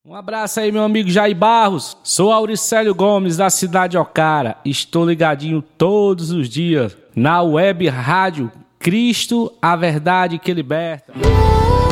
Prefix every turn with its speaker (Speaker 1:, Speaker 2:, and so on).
Speaker 1: Um abraço aí, meu amigo Jair Barros. Sou Auricélio Gomes, da cidade de Ocara. Estou ligadinho todos os dias na web rádio Cristo, a verdade que liberta.